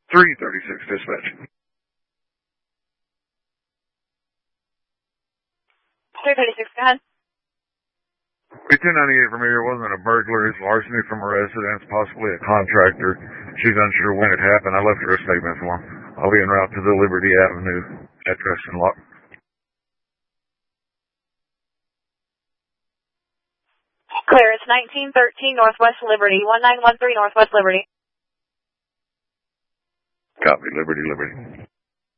336 dispatch. 336, go ahead. 298 from here wasn't a burglary, it's larceny from a residence, possibly a contractor. She's unsure when it happened. I left her a statement form. I'll be en route to the Liberty Avenue address and lock. Clear, it's 1913 Northwest Liberty, 1913 Northwest Liberty. Copy, Liberty, Liberty.